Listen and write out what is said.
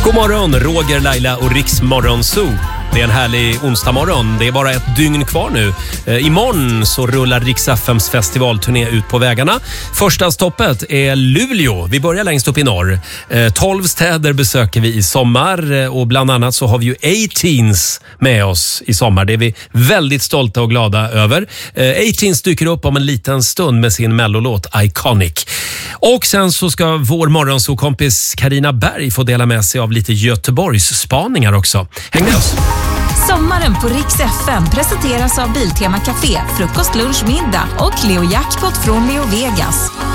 God morgon, Roger, Laila och Riks Morgonzoo. Det är en härlig onsdagmorgon. Det är bara ett dygn kvar nu. Imorgon så rullar Rix FMs festivalturné ut på vägarna. Första stoppet är Luleå. Vi börjar längst upp i norr. 12 städer besöker vi i sommar och bland annat så har vi ju A-Teens med oss i sommar. Det är vi väldigt stolta och glada över. A-Teens dyker upp om en liten stund med sin mellolåt Iconic. Och sen så ska vår morgonzoo-kompis Carina Berg få dela med sig av lite Göteborgs spaningar också. Häng med oss! Sommaren på Rix FM presenteras av Biltema Café, frukost, lunch, middag och Leo Jackpot från Leo Vegas.